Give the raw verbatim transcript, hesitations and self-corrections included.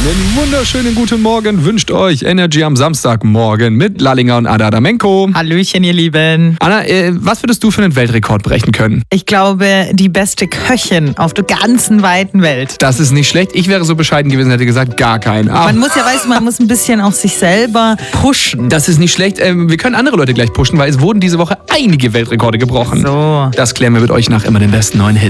Einen wunderschönen guten Morgen wünscht euch Energy am Samstagmorgen mit Lallinger und Ada Adamenko. Hallöchen, ihr Lieben. Anna, äh, was würdest du für einen Weltrekord brechen können? Ich glaube, die beste Köchin auf der ganzen weiten Welt. Das ist nicht schlecht. Ich wäre so bescheiden gewesen, hätte gesagt, gar keinen. Aber Man muss ja, weißt du, man muss ein bisschen auch sich selber pushen. das ist nicht schlecht. Ähm, wir können andere Leute gleich pushen, weil es wurden diese Woche einige Weltrekorde gebrochen. So. Das klären wir mit euch nach immer den besten neuen Hits.